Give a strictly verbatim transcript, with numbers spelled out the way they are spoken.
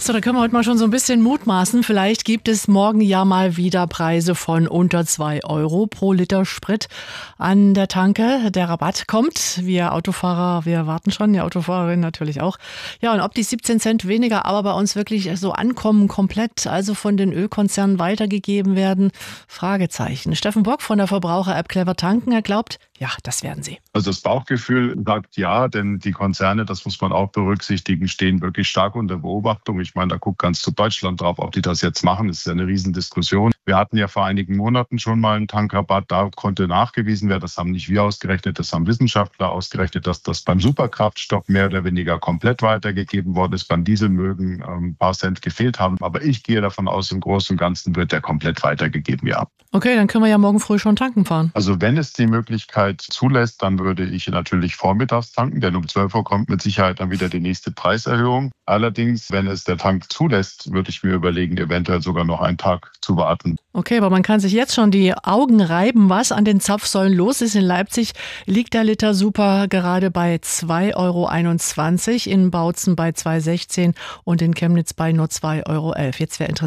So, da können wir heute mal schon so ein bisschen mutmaßen. Vielleicht gibt es morgen ja mal wieder Preise von unter zwei Euro pro Liter Sprit an der Tanke. Der Rabatt kommt. Wir Autofahrer, wir warten schon, die Autofahrerin natürlich auch. Ja, und ob die siebzehn Cent weniger aber bei uns wirklich so ankommen, komplett, also von den Ölkonzernen weitergegeben werden, Fragezeichen. Steffen Bock von der Verbraucher-App Clever Tanken, er glaubt, ja, das werden sie. Also das Bauchgefühl sagt ja, denn die Konzerne, das muss man auch berücksichtigen, stehen wirklich stark unter Beobachtung. Ich meine, da guckt ganz zu Deutschland drauf, ob die das jetzt machen. Das ist ja eine Riesendiskussion. Wir hatten ja vor einigen Monaten schon mal einen Tankrabatt. Da konnte nachgewiesen werden, das haben nicht wir ausgerechnet, das haben Wissenschaftler ausgerechnet, dass das beim Superkraftstoff mehr oder weniger komplett weitergegeben worden ist. Beim Diesel mögen ein paar Cent gefehlt haben. Aber ich gehe davon aus, im Großen und Ganzen wird der komplett weitergegeben, ja. Okay, dann können wir ja morgen früh schon tanken fahren. Also wenn es die Möglichkeit zulässt, dann würde ich natürlich vormittags tanken, denn um zwölf Uhr kommt mit Sicherheit dann wieder die nächste Preiserhöhung. Allerdings, wenn es der Tank zulässt, würde ich mir überlegen, eventuell sogar noch einen Tag zu warten. Okay, aber man kann sich jetzt schon die Augen reiben, was an den Zapfsäulen los ist. In Leipzig liegt der Liter Super gerade bei zwei Euro einundzwanzig, in Bautzen bei zwei Euro sechzehn und in Chemnitz bei nur zwei Euro elf. Jetzt wäre interessant.